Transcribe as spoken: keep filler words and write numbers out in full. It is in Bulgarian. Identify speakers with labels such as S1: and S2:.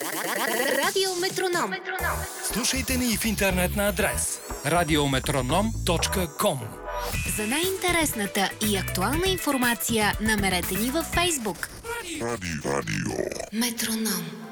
S1: Радио Метроном.
S2: Слушайте ни в интернет на адрес радиометроном точка ком.
S1: За най-интересната и актуална информация намерете ни във Фейсбук.
S3: Радио. Радио.
S1: Метроном.